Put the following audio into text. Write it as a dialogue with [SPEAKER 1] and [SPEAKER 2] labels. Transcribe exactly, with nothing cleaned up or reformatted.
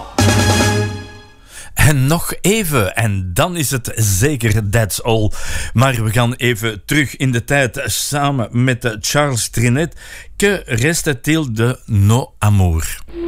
[SPEAKER 1] En nog even, en dan is het zeker That's All. Maar we gaan even terug in de tijd samen met Charles Trenet. Que reste-t-il de nos amours?